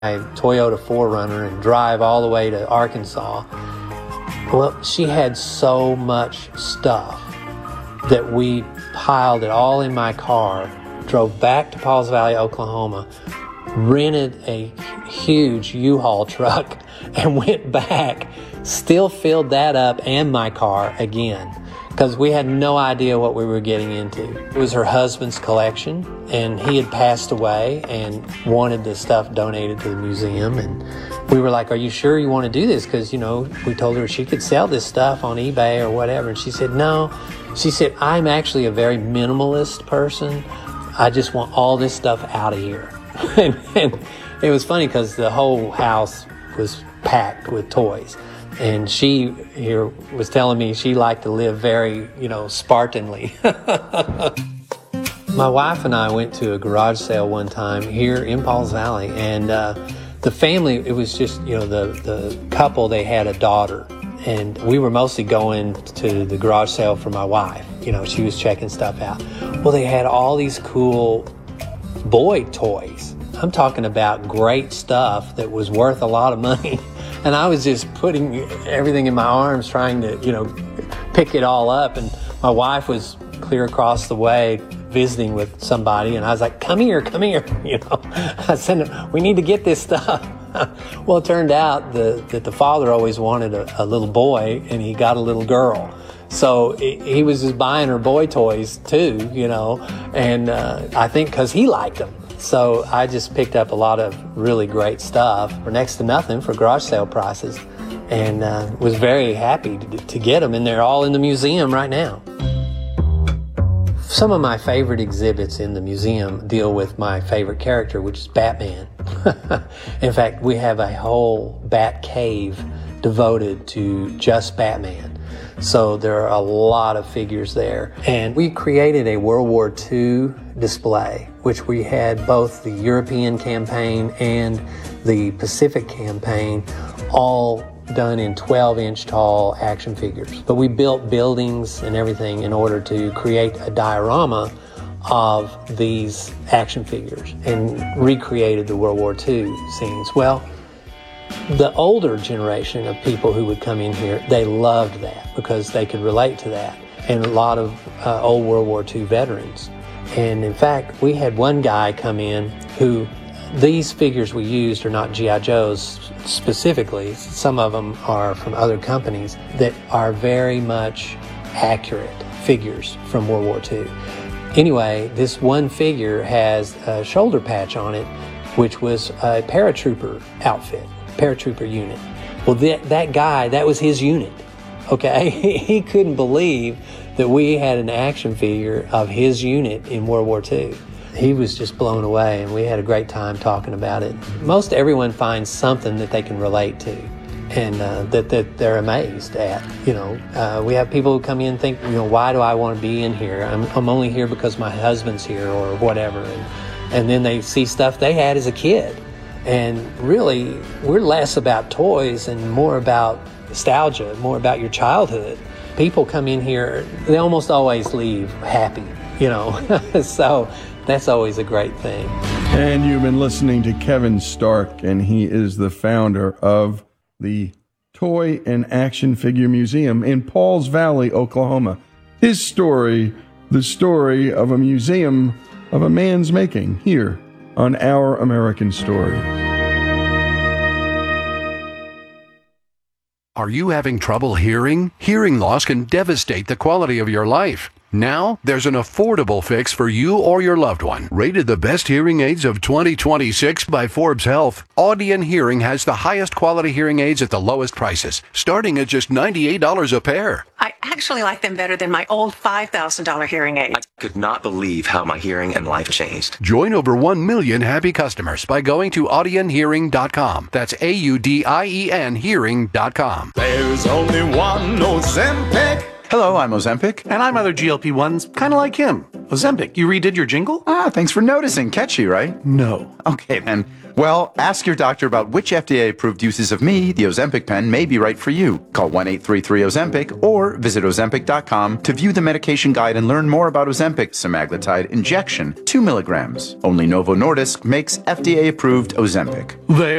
a Toyota 4Runner and drive all the way to Arkansas. Well, she had so much stuff that we piled it all in my car, drove back to Pauls Valley, Oklahoma, rented a huge U-Haul truck, and went back, still filled that up and my car again, because we had no idea what we were getting into. It was her husband's collection, and he had passed away and wanted the stuff donated to the museum. And we were like, are you sure you want to do this? Because, we told her she could sell this stuff on eBay or whatever. And she said, no. She said, I'm actually a very minimalist person. I just want all this stuff out of here. and it was funny because the whole house was packed with toys. And she here was telling me she liked to live very, Spartanly. My wife and I went to a garage sale one time here in Pauls Valley, and the family, it was just, the couple, they had a daughter, and we were mostly going to the garage sale for my wife. She was checking stuff out. Well, they had all these cool boy toys. I'm talking about great stuff that was worth a lot of money. And I was just putting everything in my arms, trying to, pick it all up. And my wife was clear across the way visiting with somebody. And I was like, come here. I said, we need to get this stuff. Well, it turned out that the father always wanted a little boy, and he got a little girl. So he was just buying her boy toys too, and I think because he liked them. So I just picked up a lot of really great stuff for next to nothing for garage sale prices, and was very happy to get them, and they're all in the museum right now. Some of my favorite exhibits in the museum deal with my favorite character, which is Batman. In fact, we have a whole Bat Cave devoted to just Batman. So there are a lot of figures there. And we created a World War II display, which we had both the European campaign and the Pacific campaign all done in 12-inch tall action figures. But we built buildings and everything in order to create a diorama of these action figures and recreated the World War II scenes. Well, the older generation of people who would come in here, they loved that because they could relate to that, and a lot of old World War II veterans. And in fact, we had one guy come in who, these figures we used are not G.I. Joes specifically. Some of them are from other companies that are very much accurate figures from World War II. Anyway, this one figure has a shoulder patch on it, which was a paratrooper outfit, paratrooper unit. Well, that guy, that was his unit, okay? He couldn't believe that we had an action figure of his unit in World War II. He was just blown away, and we had a great time talking about it. Most everyone finds something that they can relate to, and that they're amazed at. We have people who come in and think, why do I want to be in here? I'm only here because my husband's here or whatever. And then they see stuff they had as a kid. And really, we're less about toys and more about nostalgia, more about your childhood. People come in here, they almost always leave happy, so that's always a great thing. And you've been listening to Kevin Stark, and he is the founder of the Toy and Action Figure Museum in Pauls Valley, Oklahoma. His story, the story of a museum of a man's making, here on Our American Story. Are you having trouble hearing? Hearing loss can devastate the quality of your life. Now, there's an affordable fix for you or your loved one. Rated the best hearing aids of 2026 by Forbes Health, Audion Hearing has the highest quality hearing aids at the lowest prices, starting at just $98 a pair. I actually like them better than my old $5,000 hearing aid. I could not believe how my hearing and life changed. Join over 1 million happy customers by going to audionhearing.com. That's AUDIEN hearing.com. There's only one Ozempic. Hello, I'm Ozempic. And I'm other GLP-1s, kind of like him. Ozempic, you redid your jingle? Thanks for noticing. Catchy, right? No. Okay, then. Well, ask your doctor about which FDA-approved uses of me, the Ozempic pen, may be right for you. Call 1-833-OZEMPIC or visit Ozempic.com to view the medication guide and learn more about Ozempic semaglutide injection, 2 milligrams. Only Novo Nordisk makes FDA-approved Ozempic. There